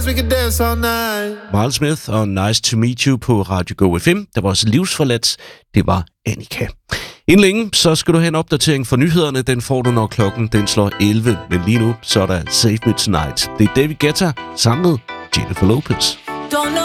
we could dance all night. Miles Smith og Nice to Meet You på Radio Go FM. Der var også livsforladt. Det var Annika. Inden længe, så skal du have en opdatering for nyhederne. Den får du, når klokken den slår 11. Men lige nu, så er der Save Me Tonight. Det er David Guetta sammen med Jennifer Lopez. Don't know